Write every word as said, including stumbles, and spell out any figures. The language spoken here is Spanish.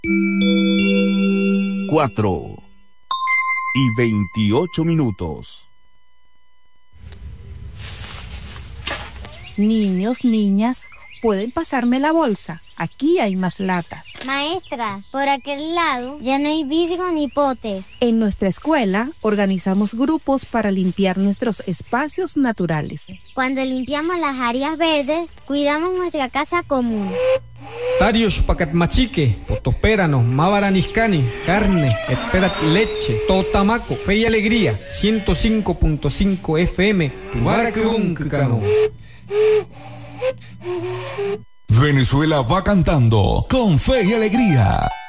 Cuatro y veintiocho minutos. Niños, niñas, ¿pueden pasarme la bolsa? Aquí hay más latas. Maestra, por aquel lado ya no hay vidrio ni potes. En nuestra escuela organizamos grupos para limpiar nuestros espacios naturales. Cuando limpiamos las áreas verdes, cuidamos nuestra casa común. Tarios pacat machique, potospéranos, mavaraniscani, carne, esperat leche, totamaco, fe y alegría, ciento cinco punto cinco F M, Tubaracruncano. Venezuela va cantando con fe y alegría.